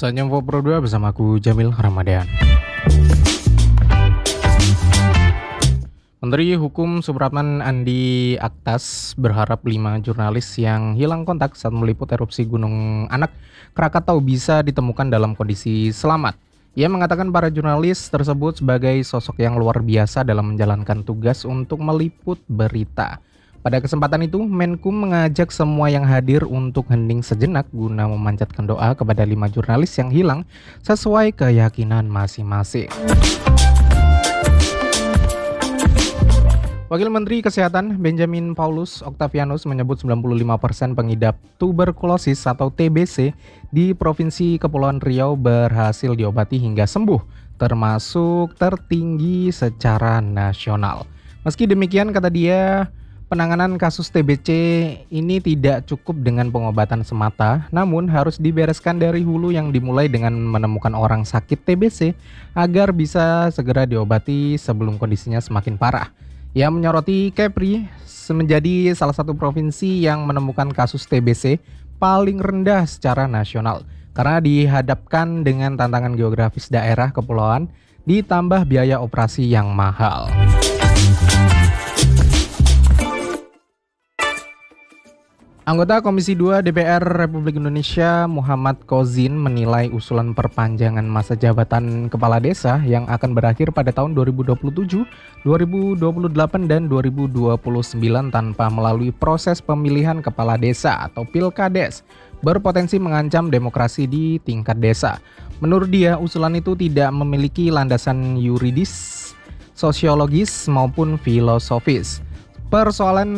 Saatnya Info Pro 2 bersama aku Jamil Ramadan. Menteri Hukum Supratman Andi Aktas berharap 5 jurnalis yang hilang kontak saat meliput erupsi Gunung Anak Krakatau bisa ditemukan dalam kondisi selamat. Ia mengatakan para jurnalis tersebut sebagai sosok yang luar biasa dalam menjalankan tugas untuk meliput berita. Pada kesempatan itu, Menkum mengajak semua yang hadir untuk hening sejenak guna memanjatkan doa kepada 5 jurnalis yang hilang sesuai keyakinan masing-masing. Wakil Menteri Kesehatan Benjamin Paulus Octavianus menyebut 95% pengidap tuberkulosis atau TBC di Provinsi Kepulauan Riau berhasil diobati hingga sembuh, termasuk tertinggi secara nasional. Meski demikian, kata dia, penanganan kasus TBC ini tidak cukup dengan pengobatan semata, namun harus dibereskan dari hulu yang dimulai dengan menemukan orang sakit TBC agar bisa segera diobati sebelum kondisinya semakin parah. Ia menyoroti Kepri menjadi salah satu provinsi yang menemukan kasus TBC paling rendah secara nasional karena dihadapkan dengan tantangan geografis daerah kepulauan ditambah biaya operasi yang mahal. Anggota Komisi 2 DPR Republik Indonesia Muhammad Kozin menilai usulan perpanjangan masa jabatan kepala desa yang akan berakhir pada tahun 2027, 2028, dan 2029 tanpa melalui proses pemilihan kepala desa atau Pilkades berpotensi mengancam demokrasi di tingkat desa. Menurut dia, usulan itu tidak memiliki landasan yuridis, sosiologis, maupun filosofis. Persoalan